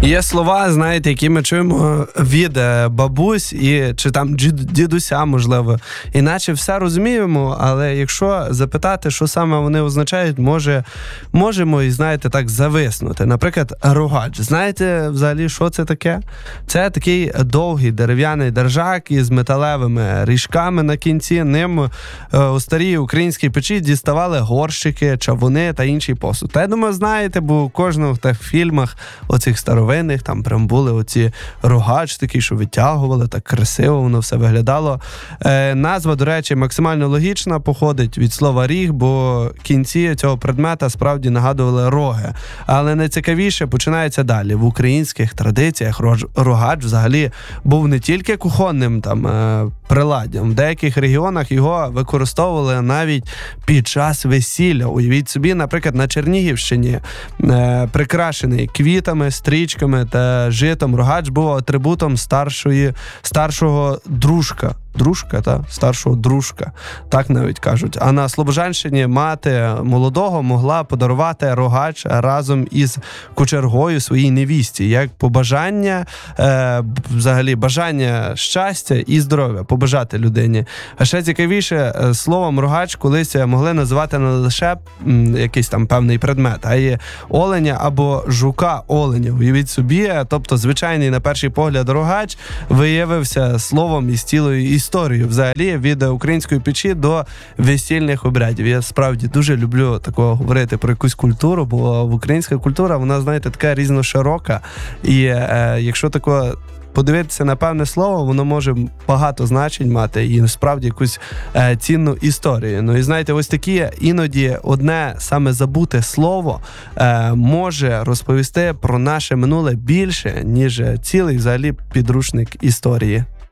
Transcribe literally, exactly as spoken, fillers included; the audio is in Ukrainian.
Є слова, знаєте, які ми чуємо від бабусь і, чи там дідуся, можливо. Іначе все розуміємо, але якщо запитати, що саме вони означають, може, можемо і, знаєте, так зависнути. Наприклад, рогач. Знаєте взагалі, що це таке? Це такий довгий дерев'яний держак із металевими ріжками на кінці. Ним у старій українській печі діставали горщики, чавуни та інший посуд. Та я думаю, знаєте, бо у кожному в тих фільмах оцих старовинних там прям були оці рогач такі, що витягували, так красиво воно все виглядало. Е, назва, до речі, максимально логічна, походить від слова ріг, бо кінці цього предмета справді нагадували роги. Але найцікавіше починається далі. В українських традиціях рогач взагалі був не тільки кухонним там е, приладдям. В деяких регіонах його використовували навіть під час весілля. Уявіть собі, наприклад, на Чернігівщині е, прикрашений квітами, стрічками та житом рогач був атрибутом старшої, старшого дружка. Дружка, та старшого дружка, так навіть кажуть. А на Слобожанщині мати молодого могла подарувати рогач разом із кучергою своїй невісті, як побажання, е, взагалі бажання щастя і здоров'я, побажати людині. А ще цікавіше, словом рогач колись могли називати не лише м, якийсь там певний предмет, а й оленя або жука-оленя. Уявіть собі, тобто звичайний на перший погляд рогач виявився словом із цілою історію взагалі від української печі до весільних обрядів. Я справді дуже люблю такого говорити про якусь культуру, бо українська культура, вона, знаєте, така різноширока. І е, якщо тако подивитися на певне слово, воно може багато значень мати і насправді якусь е, цінну історію. Ну і знаєте, ось такі іноді одне саме забуте слово е, може розповісти про наше минуле більше, ніж цілий взагалі підручник історії.